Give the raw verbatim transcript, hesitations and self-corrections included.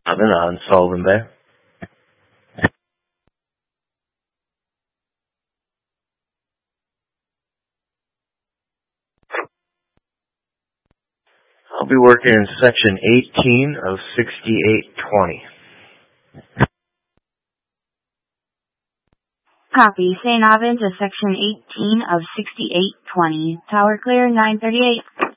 I've been on Sullivan Bay. I'll be working in section eighteen of sixty-eight twenty. Copy. Saint Aubin to section eighteen of sixty-eight twenty. Tower clear, nine thirty-eight.